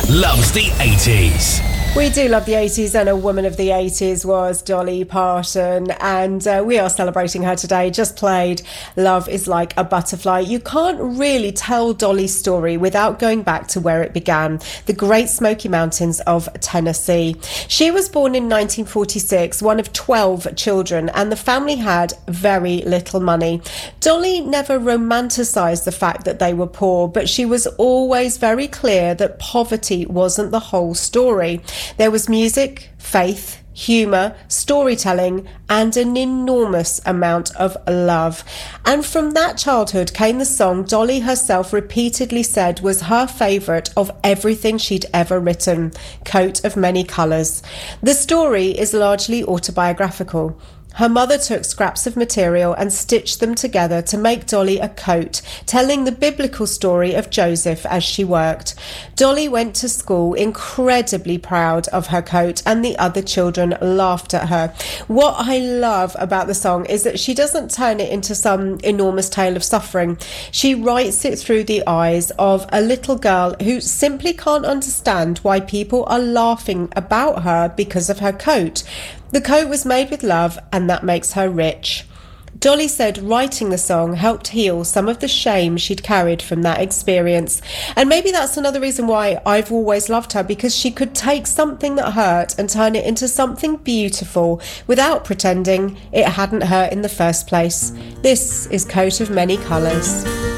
loves the 80s. We do love the 80s, and a woman of the 80s was Dolly Parton, and we are celebrating her today. Just played Love is Like a Butterfly. You can't really tell Dolly's story without going back to where it began, the Great Smoky Mountains of Tennessee. She was born in 1946, one of 12 children, and the family had very little money. Dolly never romanticised the fact that they were poor, but she was always very clear that poverty wasn't the whole story. There was music, faith, humour, storytelling, and an enormous amount of love. And from that childhood came the song Dolly herself repeatedly said was her favourite of everything she'd ever written, Coat of Many Colours. The story is largely autobiographical. Her mother took scraps of material and stitched them together to make Dolly a coat, telling the biblical story of Joseph as she worked. Dolly went to school incredibly proud of her coat, and the other children laughed at her. What I love about the song is that she doesn't turn it into some enormous tale of suffering. She writes it through the eyes of a little girl who simply can't understand why people are laughing about her because of her coat. The coat was made with love, and that makes her rich. Dolly said writing the song helped heal some of the shame she'd carried from that experience. And maybe that's another reason why I've always loved her, because she could take something that hurt and turn it into something beautiful without pretending it hadn't hurt in the first place. This is Coat of Many Colours.